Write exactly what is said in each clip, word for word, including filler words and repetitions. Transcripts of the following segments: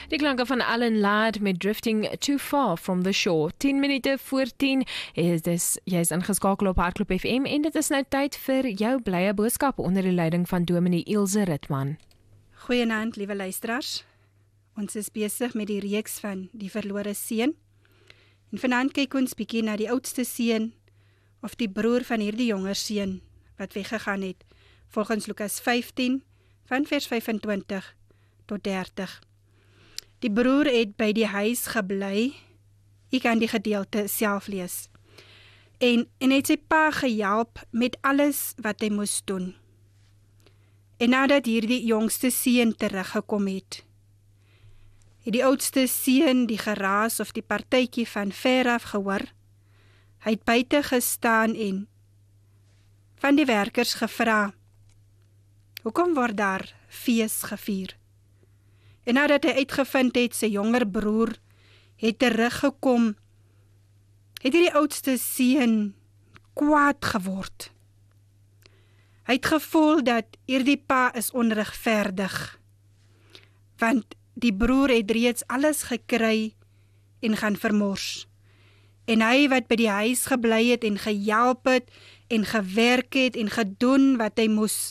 Die klanke van Alan Ladd met Drifting Too Far From The Shore. tien minute voor tien is dis, jy is ingeskakel op Hardloop F M en dit is nou tyd vir jou blye boodskap onder die leiding van Dominee Ilse Ritman. Goeienaand, liewe luisteraars. Ons is besig met die reeks van die verlore seun. En vanaand kyk ons bietjie na die oudste seun of die broer van hierdie jonger seun wat weggegaan het, volgens Lukas vyftien van vers vyfentwintig tot dertig. Die broer het by die huis gebly. Ek kan die gedeelte self lees. En, en het sy pa gehelp met alles wat hy moes doen. En nadat hierdie jongste seun teruggekom het, het die oudste seun die geraas of die partytjie van ver af gehoor. Hy het buite gestaan en van die werkers gevra, hoekom word daar fees gevier? En nadat hy uitgevind het, sy jonger broer het teruggekom, het hierdie oudste seun kwaad geword. Hy het gevoel dat hierdie pa is onregverdig, want die broer het reeds alles gekry en gaan vermors. En hy wat by die huis gebly het en gehelp het en gewerk het en gedoen wat hy moes,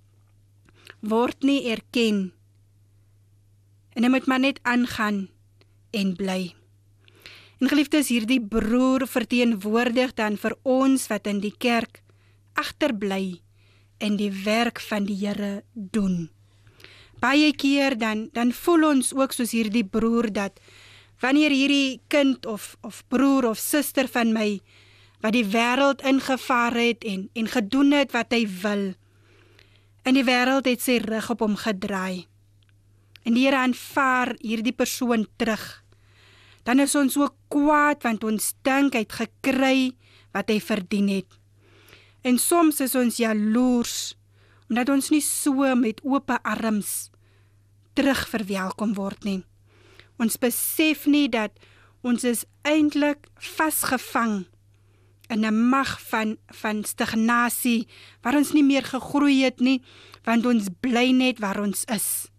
word nie erken. En hy moet maar net aangaan en bly. En geliefdes, hierdie broer verteenwoordig dan vir ons wat in die kerk agterbly en die werk van die Here doen. Baie keer dan, dan voel ons ook soos hierdie broer dat wanneer hierdie kind of, of broer of suster van my wat die wêreld ingevaar het en, en gedoen het wat hy wil, en die wêreld het sy rug op hom gedraai, en die Here aanvaar hierdie persoon terug, dan is ons ook kwaad, want ons dink hy het gekry wat hy verdien het. En soms is ons jaloers, omdat ons nie so met ope arms terug verwelkom word nie. Ons besef nie dat ons is eintlik vasgevang in 'n mag van, van stagnasie, waar ons nie meer gegroei het nie, want ons bly net waar ons is.